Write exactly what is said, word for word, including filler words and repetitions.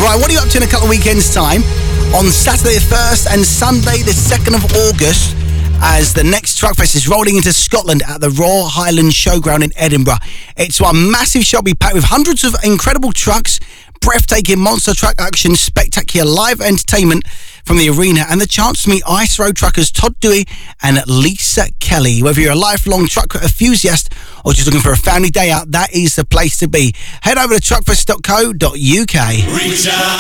Right, what are you up to in a couple of weekends' time? On Saturday the first and Sunday the second of August, as the next Truckfest is rolling into Scotland at the Royal Highland Showground in Edinburgh. It's one massive show packed with hundreds of incredible trucks, breathtaking monster truck action, spectacular live entertainment from the arena, and the chance to meet Ice Road truckers Todd Dewey and Lisa Kelly. Whether you're a lifelong truck enthusiast or just looking for a family day out, that is the place to be. Head over to truckfest dot co dot uk.